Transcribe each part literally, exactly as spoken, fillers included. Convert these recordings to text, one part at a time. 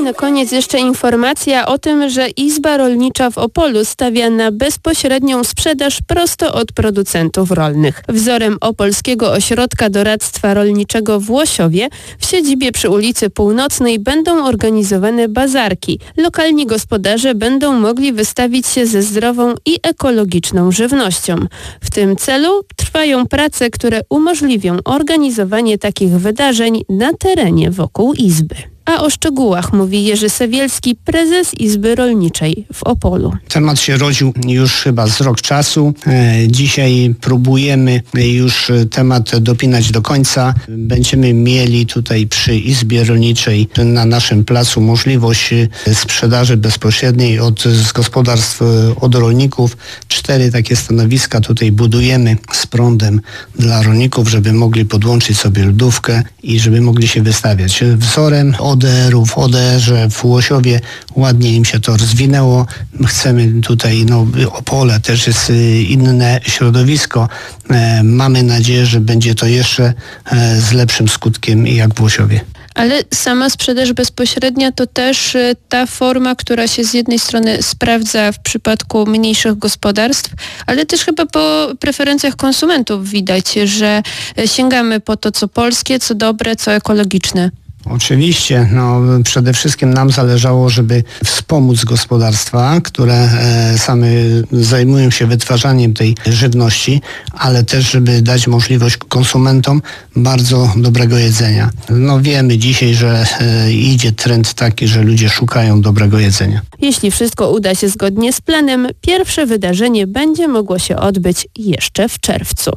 na koniec jeszcze informacja o tym, że Izba Rolnicza w Opolu stawia na bezpośrednią sprzedaż prosto od producentów rolnych. Wzorem Opolskiego Ośrodka Doradztwa Rolniczego w Łosiowie w siedzibie przy ulicy Północnej będą organizowane bazarki. Lokalni gospodarze będą mogli wystawić się ze zdrową i ekologiczną żywnością. W tym celu trwają prace, które umożliwią organizowanie takich wydarzeń na terenie wokół Izby. A o szczegółach mówi Jerzy Sewielski, prezes Izby Rolniczej w Opolu. Temat się rodził już chyba z rok czasu. Dzisiaj próbujemy już temat dopinać do końca. Będziemy mieli tutaj przy Izbie Rolniczej na naszym placu możliwość sprzedaży bezpośredniej od z gospodarstw, od rolników. Cztery takie stanowiska tutaj budujemy z prądem dla rolników, żeby mogli podłączyć sobie lodówkę i żeby mogli się wystawiać. Wzorem O D R-ów, O D R-ze w Łosiowie ładnie im się to rozwinęło. Chcemy tutaj, no Opole też jest inne środowisko. E, mamy nadzieję, że będzie to jeszcze e, z lepszym skutkiem jak w Łosiowie. Ale sama sprzedaż bezpośrednia to też ta forma, która się z jednej strony sprawdza w przypadku mniejszych gospodarstw, ale też chyba po preferencjach konsumentów widać, że sięgamy po to, co polskie, co dobre, co ekologiczne. Oczywiście, no przede wszystkim nam zależało, żeby wspomóc gospodarstwa, które e, same zajmują się wytwarzaniem tej żywności, ale też, żeby dać możliwość konsumentom bardzo dobrego jedzenia. No wiemy dzisiaj, że e, idzie trend taki, że ludzie szukają dobrego jedzenia. Jeśli wszystko uda się zgodnie z planem, pierwsze wydarzenie będzie mogło się odbyć jeszcze w czerwcu.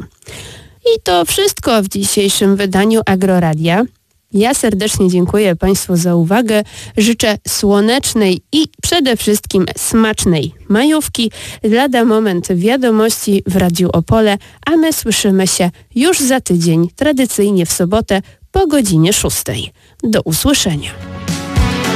I to wszystko w dzisiejszym wydaniu Agroradia. Ja serdecznie dziękuję Państwu za uwagę. Życzę słonecznej i przede wszystkim smacznej majówki. Lada moment wiadomości w Radiu Opole, a my słyszymy się już za tydzień, tradycyjnie w sobotę po godzinie szóstej. Do usłyszenia.